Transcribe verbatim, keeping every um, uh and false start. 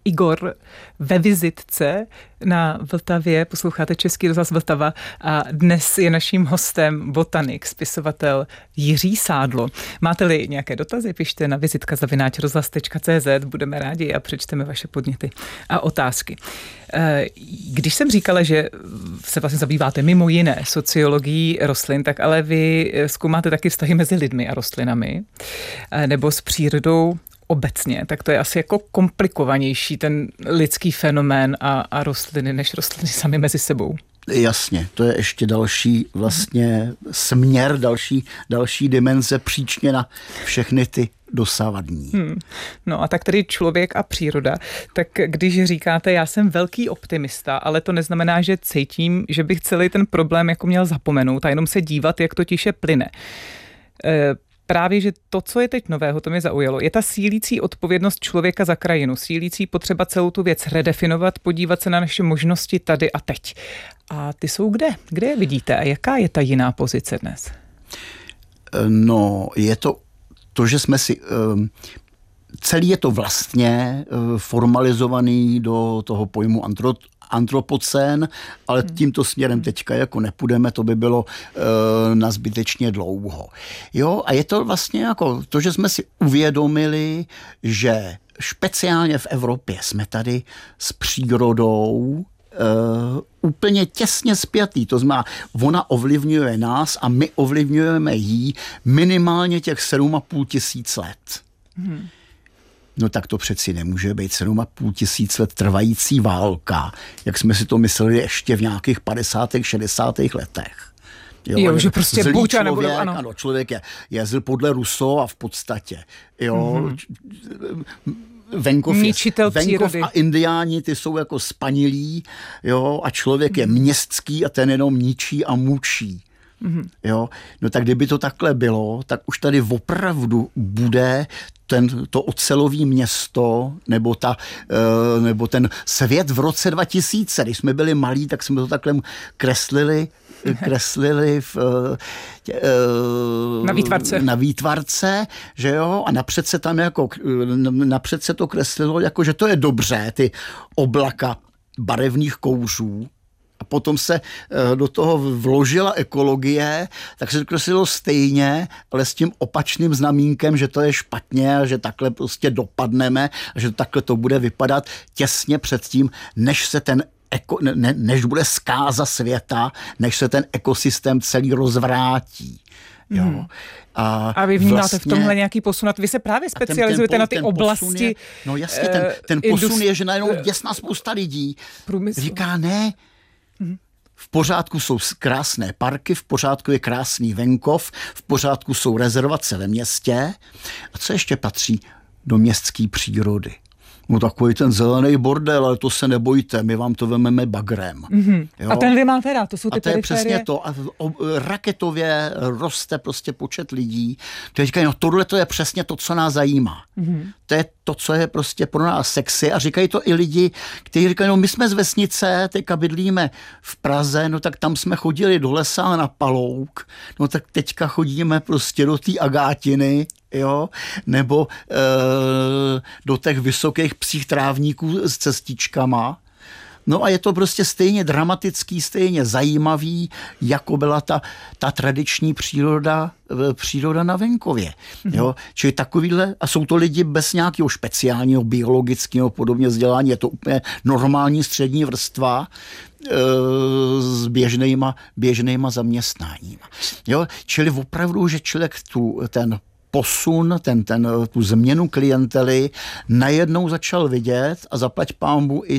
Igor ve vizitce na Vltavě. Posloucháte Český rozhlas Vltava a dnes je naším hostem botanik, spisovatel Jiří Sádlo. Máte-li nějaké dotazy, pište na vizitka zavináč rozhlas tečka cé zet, budeme rádi a přečteme vaše podněty a otázky. Když jsem říkala, že se vlastně zabýváte mimo jiné sociologií rostlin, tak ale vy zkoumáte taky vztahy mezi lidmi a rostlinami, nebo s přírodou obecně, tak to je asi jako komplikovanější ten lidský fenomén a, a rostliny, než rostliny sami mezi sebou. Jasně, to je ještě další vlastně směr, další, další dimenze příčně na všechny ty dosavadní. Hmm. No a tak tedy člověk a příroda. Tak když říkáte, já jsem velký optimista, ale to neznamená, že cítím, že bych celý ten problém jako měl zapomenout a jenom se dívat, jak to tiše plyne. E, Právě, že to, co je teď nového, to mě zaujalo, je ta sílící odpovědnost člověka za krajinu, sílící potřeba celou tu věc redefinovat, podívat se na naše možnosti tady a teď. A ty jsou kde? Kde je vidíte? A jaká je ta jiná pozice dnes? No, je to to, že jsme si... Um, celý je to vlastně uh, formalizovaný do toho pojmu antro, antropocén, ale tímto směrem teďka jako nepůjdeme, to by bylo e, na zbytečně dlouho. Jo, a je to vlastně jako to, že jsme si uvědomili, že speciálně v Evropě jsme tady s přírodou e, úplně těsně spjatý. To znamená, ona ovlivňuje nás a my ovlivňujeme jí minimálně těch sedm a půl tisíc let. Hmm. No tak to přeci nemůže být sedm a půl tisíc let trvající válka, jak jsme si to mysleli ještě v nějakých padesátých, šedesátých letech. Jo, jo že prostě zlý buď člověk, nebudou, ano. ano, člověk je, je zl podle Rousseau a v podstatě, jo, mm-hmm. venkov, je, venkov a indiáni, ty jsou jako spanilí, jo, a člověk je městský a ten jenom ničí a mučí. Mm-hmm. Jo, no tak kdyby to takhle bylo, tak už tady opravdu bude ten, to ocelový město nebo, ta, uh, nebo ten svět v roce dva tisíce. Když jsme byli malí, tak jsme to takhle kreslili, kreslili v, tě, uh, na výtvarce. Na výtvarce, že jo, a napřed se tam jako, napřed se to kreslilo, jako že to je dobře, ty oblaka barevných kouřů. A potom se do toho vložila ekologie, tak se to kreslilo stejně, ale s tím opačným znamínkem, že to je špatně a že takhle prostě dopadneme a že takhle to bude vypadat těsně před tím, než se ten eko, ne, než bude zkáza světa, než se ten ekosystém celý rozvrátí. Jo. Hmm. A, a vy vnímáte vlastně v tomhle nějaký posun? Vy se právě specializujete ten, ten, na ty oblasti. Je, no jasně, ten, ten posun industri- je, že najednou děsná spousta lidí průmysl. Říká ne, v pořádku jsou krásné parky, v pořádku je krásný venkov, v pořádku jsou rezervace ve městě. A co ještě patří do městské přírody? No takový ten zelený bordel, ale to se nebojte, my vám to vememe bagrem. Mm-hmm. A ten vy máte rád, to jsou ty A to periférie. Je přesně to. A raketově roste prostě počet lidí, kteří říkají, no tohle to je přesně to, co nás zajímá. Mm-hmm. To je to, co je prostě pro nás sexy. A říkají to i lidi, kteří říkají, no my jsme z vesnice, teďka bydlíme v Praze, no tak tam jsme chodili do lesa na palouk, no tak teďka chodíme prostě do té Agátiny, jo, nebo e, do těch vysokých psích trávníků s cestičkama. No a je to prostě stejně dramatický, stejně zajímavý, jako byla ta, ta tradiční příroda, příroda na venkově. Mm-hmm. Jo? Čili takovýhle, a jsou to lidi bez nějakého speciálního biologického podobně vzdělání, je to úplně normální střední vrstva e, s běžnýma, běžnýma zaměstnáníma. Jo? Čili opravdu, že člověk tu, ten posun, ten, ten, tu změnu klientely najednou začal vidět a zaplať pánbu i